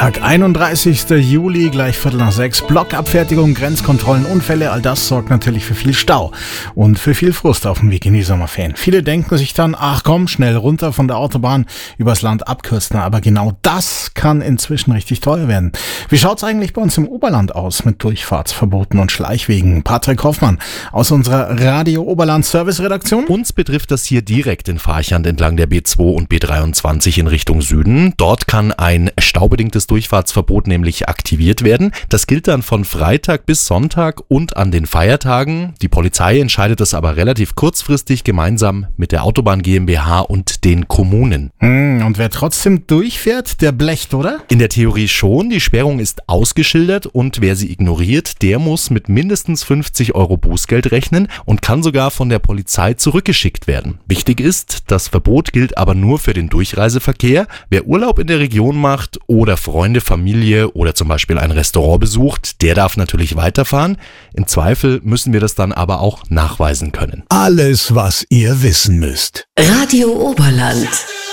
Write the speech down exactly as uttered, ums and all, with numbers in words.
Freitag, einunddreißigster Juli, gleich Viertel nach sechs. Blockabfertigung, Grenzkontrollen, Unfälle, all das sorgt natürlich für viel Stau und für viel Frust auf dem Weg in die Sommerferien. Viele denken sich dann, ach komm, schnell runter von der Autobahn, übers Land abkürzen. Aber genau das kann inzwischen richtig teuer werden. Wie schaut's eigentlich bei uns im Oberland aus mit Durchfahrtsverboten und Schleichwegen? Patrick Hoffmann aus unserer Radio Oberland Service Redaktion. Uns betrifft das hier direkt in Farchand entlang der B zwei und B dreiundzwanzig in Richtung Süden. Dort kann ein staubedingtes Durchfahrtsverbot nämlich aktiviert werden. Das gilt dann von Freitag bis Sonntag und an den Feiertagen. Die Polizei entscheidet das aber relativ kurzfristig gemeinsam mit der Autobahn GmbH und den Kommunen. Hm, und wer trotzdem durchfährt, der blecht, oder? In der Theorie schon. Die Sperrung ist ausgeschildert und wer sie ignoriert, der muss mit mindestens fünfzig Euro Bußgeld rechnen und kann sogar von der Polizei zurückgeschickt werden. Wichtig ist, das Verbot gilt aber nur für den Durchreiseverkehr. Wer Urlaub in der Region macht oder Freunde, Familie oder zum Beispiel ein Restaurant besucht, der darf natürlich weiterfahren. Im Zweifel müssen wir das dann aber auch nachweisen können. Alles, was ihr wissen müsst. Radio Oberland.